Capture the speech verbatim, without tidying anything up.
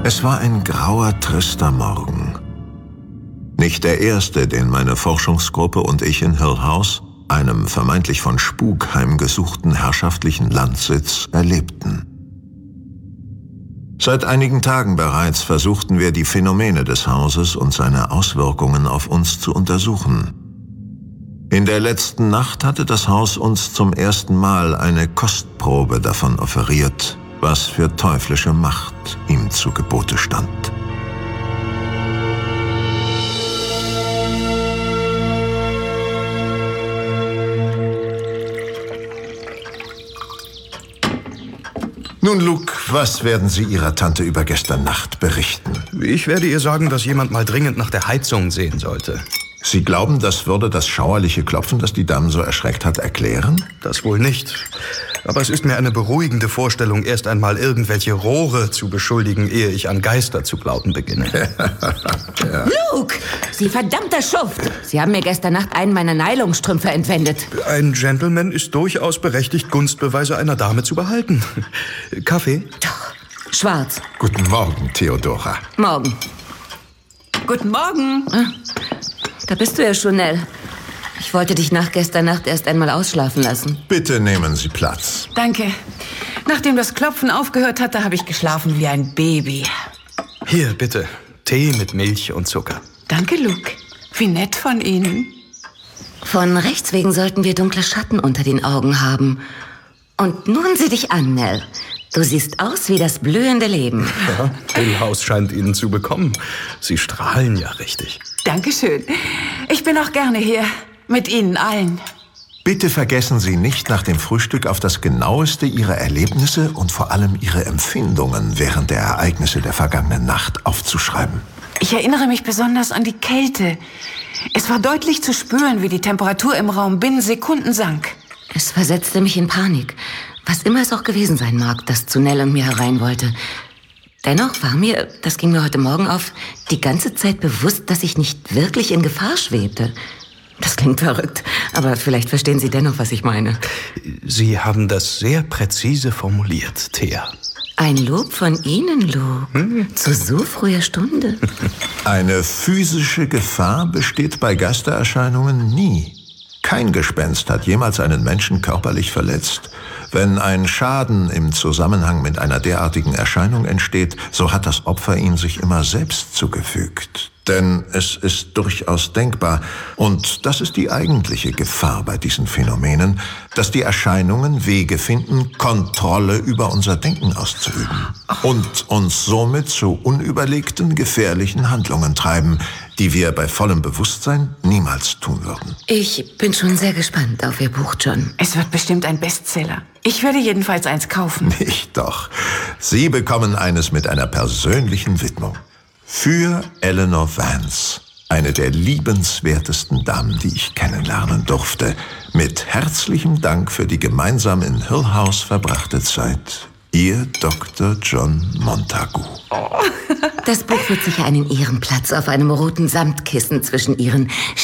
Es war ein grauer, trister Morgen. Nicht der erste, den meine Forschungsgruppe und ich in Hill House, einem vermeintlich von Spuk heimgesuchten herrschaftlichen Landsitz, erlebten. Seit einigen Tagen bereits versuchten wir die Phänomene des Hauses und seine Auswirkungen auf uns zu untersuchen. In der letzten Nacht hatte das Haus uns zum ersten Mal eine Kostprobe davon offeriert, was für teuflische Macht ihm zu Gebote stand. Nun, Luke, was werden Sie Ihrer Tante über gestern Nacht berichten? Ich werde ihr sagen, dass jemand mal dringend nach der Heizung sehen sollte. Sie glauben, das würde das schauerliche Klopfen, das die Dame so erschreckt hat, erklären? Das wohl nicht. Aber es ist mir eine beruhigende Vorstellung, erst einmal irgendwelche Rohre zu beschuldigen, ehe ich an Geister zu glauben beginne. Ja. Luke, Sie verdammter Schuft! Sie haben mir gestern Nacht einen meiner Nylonstrümpfe entwendet. Ein Gentleman ist durchaus berechtigt, Gunstbeweise einer Dame zu behalten. Kaffee? Doch, schwarz. Guten Morgen, Theodora. Morgen. Guten Morgen. Ah, da bist du ja schon, Nell. Ich wollte dich nach gestern Nacht erst einmal ausschlafen lassen. Bitte nehmen Sie Platz. Danke. Nachdem das Klopfen aufgehört hatte, habe ich geschlafen wie ein Baby. Hier, bitte. Tee mit Milch und Zucker. Danke, Luke. Wie nett von Ihnen. Von rechts wegen sollten wir dunkle Schatten unter den Augen haben. Und nun sieh dich an, Nell. Du siehst aus wie das blühende Leben. Ja, Hill House scheint Ihnen zu bekommen. Sie strahlen ja richtig. Dankeschön. Ich bin auch gerne hier. Mit Ihnen allen. Bitte vergessen Sie nicht, nach dem Frühstück auf das Genaueste Ihrer Erlebnisse und vor allem Ihre Empfindungen während der Ereignisse der vergangenen Nacht aufzuschreiben. Ich erinnere mich besonders an die Kälte. Es war deutlich zu spüren, wie die Temperatur im Raum binnen Sekunden sank. Es versetzte mich in Panik, was immer es auch gewesen sein mag, das zu Nell und mir herein wollte. Dennoch war mir, das ging mir heute Morgen auf, die ganze Zeit bewusst, dass ich nicht wirklich in Gefahr schwebte. Das klingt verrückt, aber vielleicht verstehen Sie dennoch, was ich meine. Sie haben das sehr präzise formuliert, Thea. Ein Lob von Ihnen, Luke. Hm. Zu so früher Stunde. Eine physische Gefahr besteht bei Geistererscheinungen nie. Kein Gespenst hat jemals einen Menschen körperlich verletzt. Wenn ein Schaden im Zusammenhang mit einer derartigen Erscheinung entsteht, so hat das Opfer ihn sich immer selbst zugefügt. Denn es ist durchaus denkbar, und das ist die eigentliche Gefahr bei diesen Phänomenen, dass die Erscheinungen Wege finden, Kontrolle über unser Denken auszuüben und uns somit zu unüberlegten, gefährlichen Handlungen treiben, die wir bei vollem Bewusstsein niemals tun würden. Ich bin schon sehr gespannt auf Ihr Buch, John. Es wird bestimmt ein Bestseller. Ich werde jedenfalls eins kaufen. Nicht doch. Sie bekommen eines mit einer persönlichen Widmung. Für Eleanor Vance, eine der liebenswertesten Damen, die ich kennenlernen durfte. Mit herzlichem Dank für die gemeinsam in Hill House verbrachte Zeit. Ihr Doktor John Montagu. Das Buch wird sicher einen Ehrenplatz auf einem roten Samtkissen zwischen Ihren